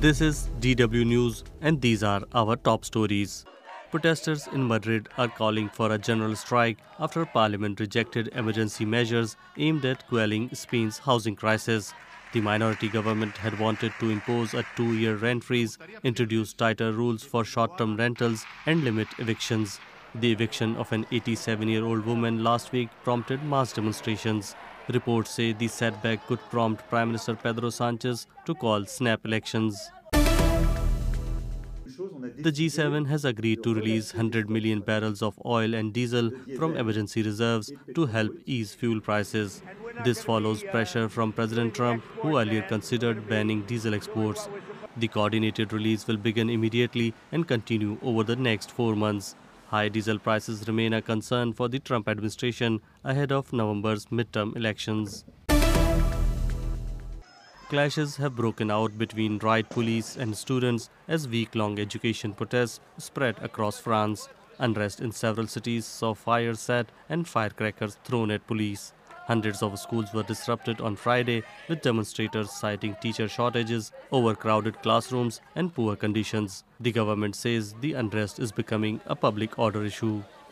This is DW News and these are our top stories. Protesters in Madrid are calling for a general strike after Parliament rejected emergency measures aimed at quelling Spain's housing crisis. The minority government had wanted to impose a 2-year rent freeze, introduce tighter rules for short-term rentals and limit evictions. The eviction of an 87-year-old woman last week prompted mass demonstrations. Reports say the setback could prompt Prime Minister Pedro Sanchez to call snap elections. The G7 has agreed to release 100 million barrels of oil and diesel from emergency reserves to help ease fuel prices. This follows pressure from President Trump, who earlier considered banning diesel exports. The coordinated release will begin immediately and continue over the next 4 months. High diesel prices remain a concern for the Trump administration ahead of November's midterm elections. Clashes have broken out between riot police and students as week-long education protests spread across France. Unrest in several cities saw fires set and firecrackers thrown at police. Hundreds of schools were disrupted on Friday, with demonstrators citing teacher shortages, overcrowded classrooms, and poor conditions. The government says the unrest is becoming a public order issue.